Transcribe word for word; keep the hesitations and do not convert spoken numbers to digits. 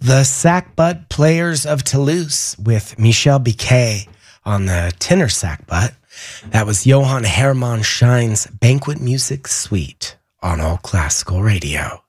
The Sackbut Players of Toulouse with Michel Biquet on the tenor sackbut. That was Johann Hermann Schein's Banquet Music Suite on All Classical Radio.